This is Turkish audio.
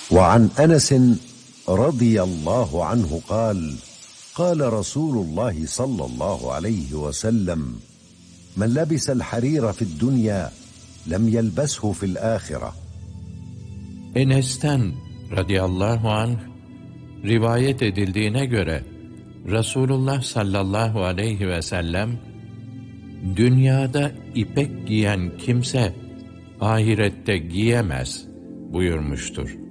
وعن أنس رضي الله عنه قال قال رسول الله صلى الله عليه وسلم من لبس الحرير في الدنيا لم يلبسه في الآخرة. Enes'ten radıyallahu anh rivayet edildiğine göre Resulullah sallallahu aleyhi ve sellem dünyada ipek giyen kimse ahirette giyemez buyurmuştur.